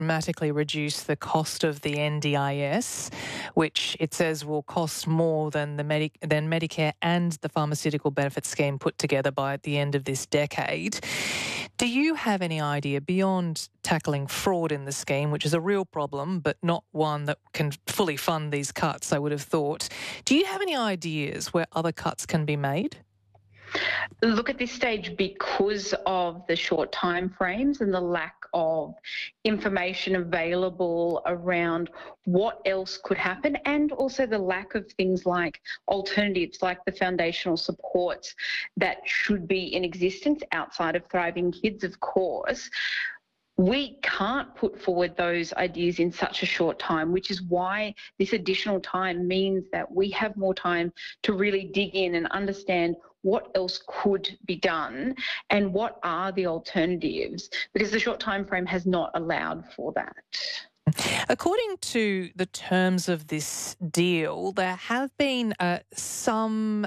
dramatically reduce the cost of the NDIS, which it says will cost more than than Medicare and the pharmaceutical benefit scheme put together by the end of this decade. Do you have any idea, beyond tackling fraud in the scheme, which is a real problem but not one that can fully fund these cuts, I would have thought, do you have any ideas where other cuts can be made? Look, at this stage, because of the short time frames and the lack of information available around what else could happen, and also the lack of things like alternatives, like the foundational supports that should be in existence outside of Thriving Kids, of course, we can't put forward those ideas in such a short time, which is why this additional time means that we have more time to really dig in and understand what else could be done and what are the alternatives, because the short time frame has not allowed for that. According to the terms of this deal, there have been some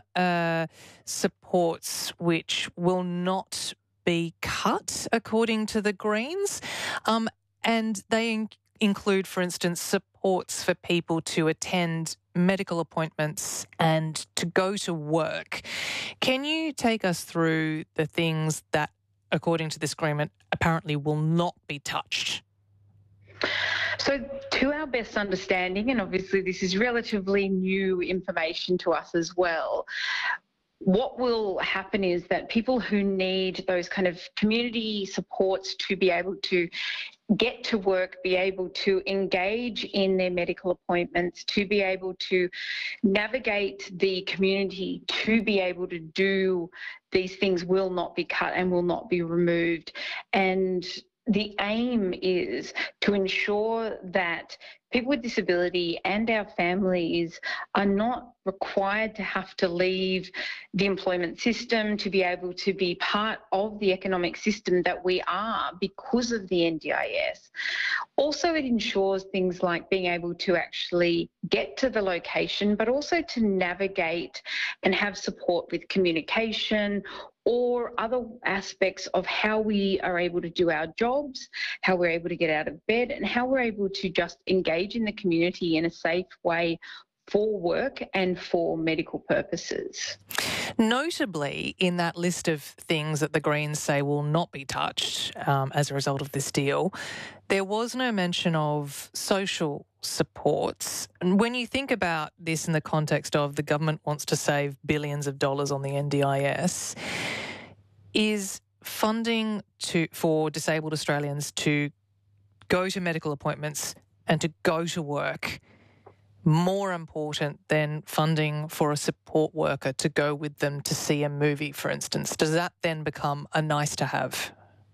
supports which will not be cut, according to the Greens, and they include, for instance, supports for people to attend medical appointments and to go to work. Can you take us through the things that, according to this agreement, apparently will not be touched? So, to our best understanding, and obviously this is relatively new information to us as well, what will happen is that people who need those kind of community supports to be able to get to work, be able to engage in their medical appointments, to be able to navigate the community, to be able to do these things will not be cut and will not be removed. And the aim is to ensure that people with disability and our families are not required to have to leave the employment system to be able to be part of the economic system that we are because of the NDIS. Also, it ensures things like being able to actually get to the location, but also to navigate and have support with communication or other aspects of how we are able to do our jobs, how we're able to get out of bed, and how we're able to just engage in the community in a safe way for work and for medical purposes. Notably, in that list of things that the Greens say will not be touched as a result of this deal, there was no mention of social supports. And when you think about this in the context of the government wants to save billions of dollars on the NDIS, is funding for disabled Australians to go to medical appointments and to go to work more important than funding for a support worker to go with them to see a movie, for instance? Does that then become a nice to have?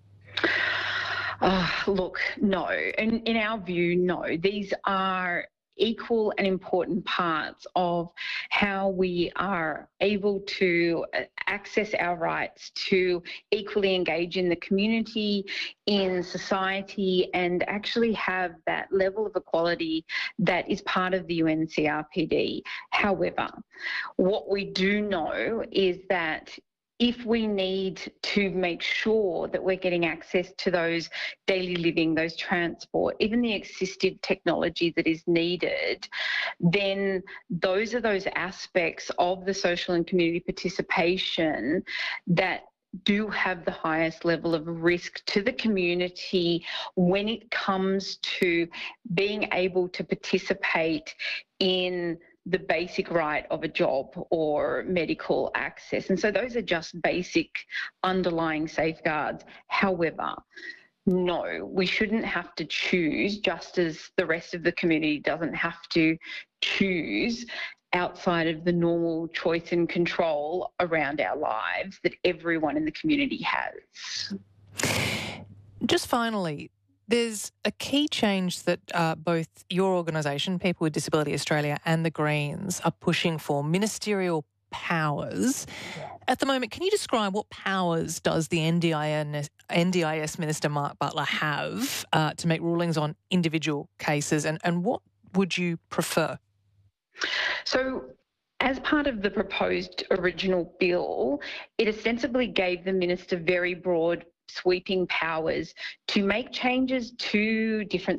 Look, no. In our view, no. These are equal and important parts of how we are able to access our rights to equally engage in the community, in society, and actually have that level of equality that is part of the UNCRPD. However, what we do know is that if we need to make sure that we're getting access to those daily living, those transport, even the assistive technology that is needed, then those are those aspects of the social and community participation that do have the highest level of risk to the community when it comes to being able to participate in the basic right of a job or medical access. And so those are just basic underlying safeguards. However, no, we shouldn't have to choose, just as the rest of the community doesn't have to choose outside of the normal choice and control around our lives that everyone in the community has. Just finally, there's a key change that both your organisation, People with Disability Australia, and the Greens are pushing for: ministerial powers. At the moment, can you describe what powers does the NDIS Minister Mark Butler have to make rulings on individual cases, and what would you prefer? So, as part of the proposed original bill, it ostensibly gave the minister very broad sweeping powers to make changes to different